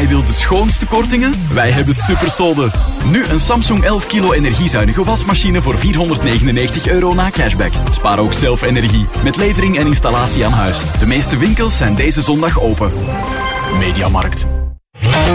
Jij wilt de schoonste kortingen? Wij hebben supersolden. Nu een Samsung 11 kilo energiezuinige wasmachine voor €499 na cashback. Spaar ook zelf energie met levering en installatie aan huis. De meeste winkels zijn deze zondag open. Mediamarkt.